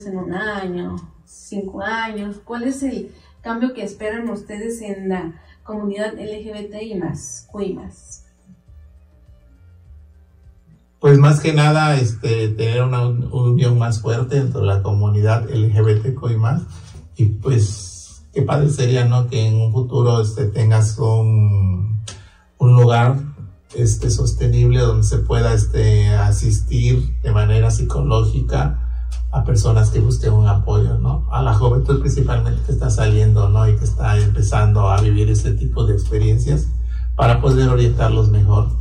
en un año, 5 años? ¿Cuál es el cambio que esperan ustedes en la comunidad LGBTI más, QI más? Pues más que nada, tener una unión más fuerte dentro de la comunidad LGBTQI más, y pues qué padre sería, ¿no?, que en un futuro tengas un lugar sostenible donde se pueda asistir de manera psicológica a personas que busquen un apoyo, ¿no? A la juventud principalmente que está saliendo, ¿no?, y que está empezando a vivir este tipo de experiencias para poder orientarlos mejor.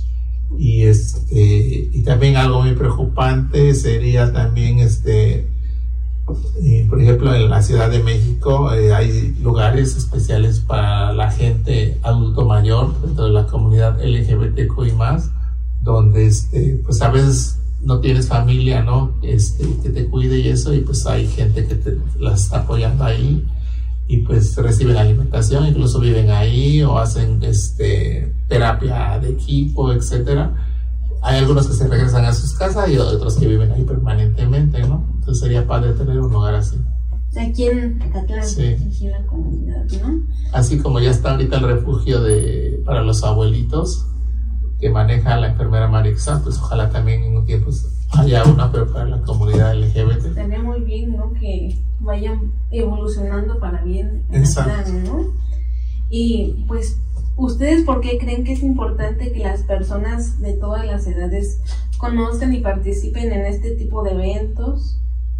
Y también algo muy preocupante sería también, por ejemplo, en la Ciudad de México hay lugares especiales para la gente adulto mayor dentro de la comunidad LGBTQI+, donde pues a veces no tienes familia, ¿no?, que te cuide y eso, y pues hay gente que las está apoyando ahí, y pues reciben alimentación, incluso viven ahí o hacen terapia de equipo, etcétera. Hay algunos que se regresan a sus casas y otros que viven ahí permanentemente, ¿no? Entonces sería padre tener un lugar así. Aquí en Acatlán, sí, en la comunidad, ¿no? Así como ya está ahorita el refugio para los abuelitos que maneja la enfermera Marixa, pues ojalá también en un tiempo haya una, pero para la comunidad LGBT. Estaría muy bien, ¿no?, que vayan evolucionando para bien en Acatlán, ¿no? Y pues, ¿ustedes por qué creen que es importante que las personas de todas las edades conozcan y participen en este tipo de eventos?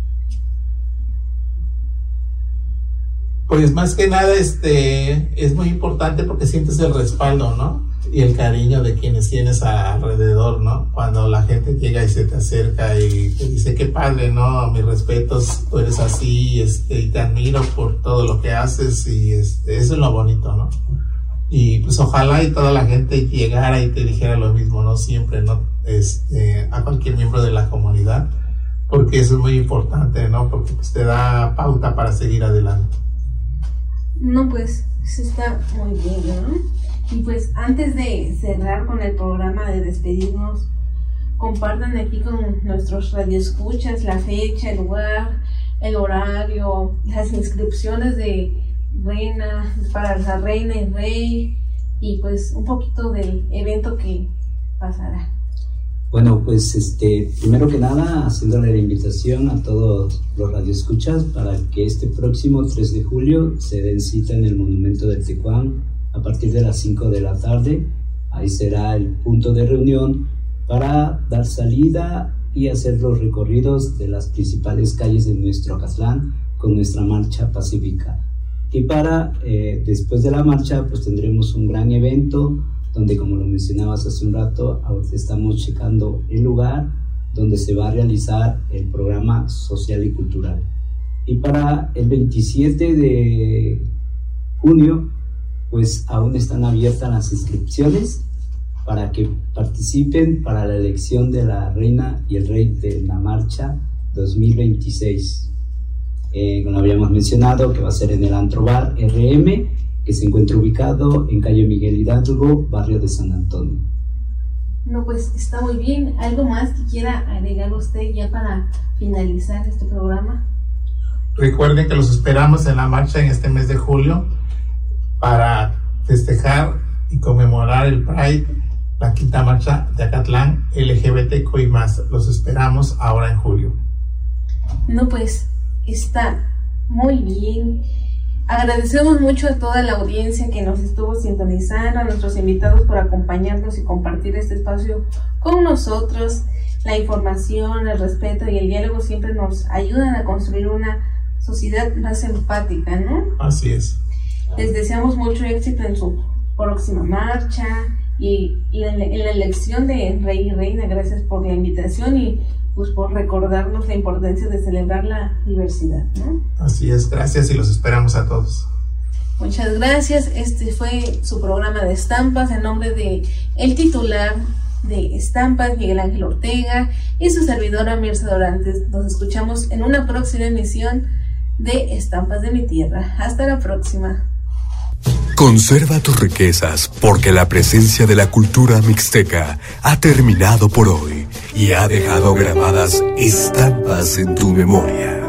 Pues más que nada es muy importante porque sientes el respaldo, ¿no?, y el cariño de quienes tienes alrededor, ¿no? Cuando la gente llega y se te acerca y te dice, qué padre, ¿no?, mis respetos, tú eres así, y te admiro por todo lo que haces, y eso es lo bonito, ¿no? Y pues ojalá y toda la gente llegara y te dijera lo mismo, ¿no?, siempre, ¿no?, a cualquier miembro de la comunidad, porque eso es muy importante, ¿no?, porque pues te da pauta para seguir adelante. No, pues eso está muy bien, ¿no? Y pues antes de cerrar con el programa, de despedirnos, compartan aquí con nuestros radioescuchas la fecha, el lugar, el horario, las inscripciones para la reina y rey, y pues un poquito del evento que pasará. Bueno, pues primero que nada, haciéndole la invitación a todos los radioescuchas para que este próximo 3 de julio se den cita en el Monumento del Tecuán a partir de las 5 de la tarde. Ahí será el punto de reunión para dar salida y hacer los recorridos de las principales calles de nuestro Acatlán con nuestra marcha pacífica. Y después de la marcha, pues tendremos un gran evento donde, como lo mencionabas hace un rato, ahorita estamos checando el lugar donde se va a realizar el programa social y cultural. Y para el 27 de junio, pues aún están abiertas las inscripciones para que participen para la elección de la reina y el rey de la marcha 2026. Como habíamos mencionado, que va a ser en el Antro Bar RM, que se encuentra ubicado en calle Miguel Hidalgo, barrio de San Antonio. No, pues está muy bien. ¿Algo más que quiera agregar usted ya para finalizar este programa? Recuerden que los esperamos en la marcha en este mes de julio para festejar y conmemorar el Pride, la quinta marcha de Acatlán LGBTQI+. Los esperamos ahora en julio. No, pues está muy bien. Agradecemos mucho a toda la audiencia que nos estuvo sintonizando, a nuestros invitados por acompañarnos y compartir este espacio con nosotros. La información, el respeto y el diálogo siempre nos ayudan a construir una sociedad más empática, ¿no? Así es. Les deseamos mucho éxito en su próxima marcha y en la elección de rey y reina. Gracias por la invitación y pues por recordarnos la importancia de celebrar la diversidad, ¿no? Así es, gracias y los esperamos a todos. Muchas gracias. Este fue su programa de Estampas en nombre de el titular de Estampas, Miguel Ángel Ortega, y su servidora Mirza Dorantes. Nos escuchamos en una próxima emisión de Estampas de mi Tierra. Hasta la próxima. Conserva tus riquezas, porque la presencia de la cultura mixteca ha terminado por hoy y ha dejado grabadas estampas en tu memoria.